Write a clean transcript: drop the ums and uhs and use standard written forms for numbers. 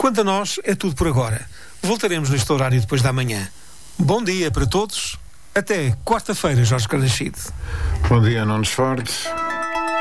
Quanto a nós, é tudo por agora. Voltaremos neste horário depois da manhã. Bom dia para todos. Até quarta-feira, Jorge Carnachide. Bom dia, Nunes Forte.